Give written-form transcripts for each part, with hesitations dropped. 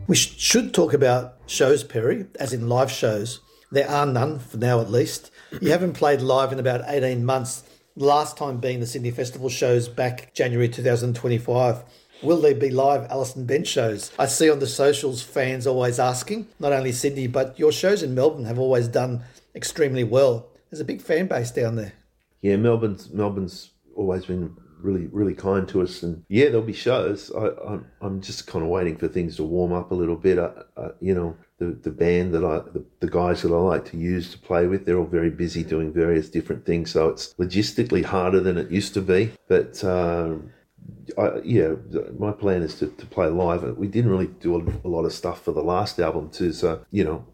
We should talk about shows, Perry, as in live shows. There are none, for now at least. You haven't played live in about 18 months, the last time being the Sydney Festival shows back January 2025. Will there be live Alison Ben shows? I see on the socials fans always asking, not only Sydney, but your shows in Melbourne have always done extremely well. There's a big fan base down there. Yeah, Melbourne's always been really kind to us, and yeah, there'll be shows. I'm just kind of waiting for things to warm up a little bit. The band that the guys that I like to use to play with, they're all very busy doing various different things, so it's logistically harder than it used to be. But my plan is to play live. We didn't really do a lot of stuff for the last album too, so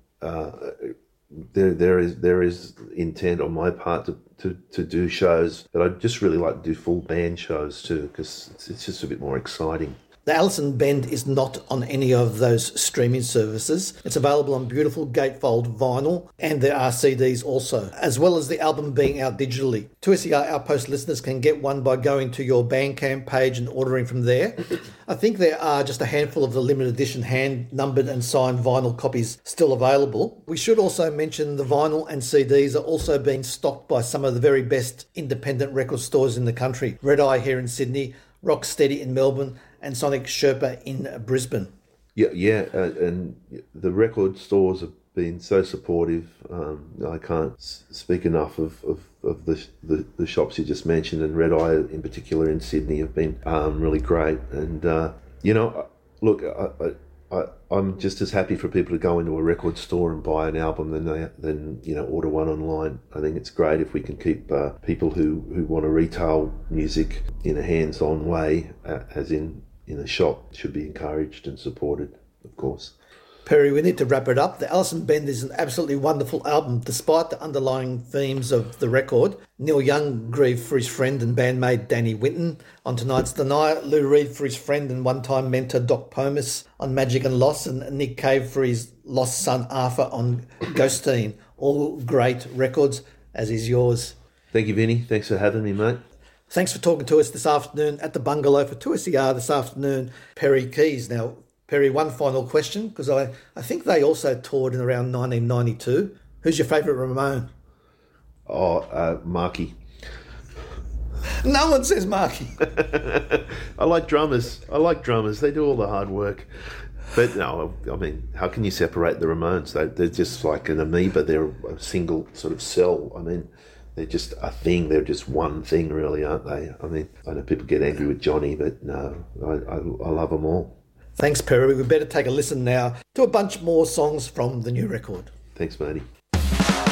there is intent on my part to do shows, but I'd just really like to do full band shows too, because it's just a bit more exciting. The Alison Bend is not on any of those streaming services. It's available on beautiful gatefold vinyl, and there are CDs also, as well as the album being out digitally. 2SER Outpost listeners can get one by going to your Bandcamp page and ordering from there. I think there are just a handful of the limited edition hand-numbered and signed vinyl copies still available. We should also mention the vinyl and CDs are also being stocked by some of the very best independent record stores in the country. Red Eye here in Sydney, Rocksteady in Melbourne, and Sonic Sherpa in Brisbane. And the record stores have been so supportive. I can't speak enough of the shops you just mentioned, and Red Eye in particular in Sydney have been really great. And look, I'm just as happy for people to go into a record store and buy an album than order one online. I think it's great if we can keep people who want to retail music in a hands-on way, as in a shop, should be encouraged and supported, of course. Perry, we need to wrap it up. The Alison Bend is an absolutely wonderful album, despite the underlying themes of the record. Neil Young grieved for his friend and bandmate Danny Winton on Tonight's the Night, Lou Reed for his friend and one-time mentor Doc Pomus on Magic and Loss, and Nick Cave for his lost son Arthur on Ghosteen. All great records, as is yours. Thank you, Vinny. Thanks for having me, mate. Thanks for talking to us this afternoon at the Bungalow for 2SER this afternoon, Perry Keys. Now, Perry, one final question, because I think they also toured in around 1992. Who's your favourite Ramone? Marky. No one says Marky. I like drummers. They do all the hard work. But no, I mean, how can you separate the Ramones? They're just like an amoeba. They're a single sort of cell. I mean, they're just a thing. They're just one thing, really, aren't they? I mean, I know people get angry with Johnny, but no, I love them all. Thanks, Perry. We better take a listen now to a bunch more songs from the new record. Thanks, matey.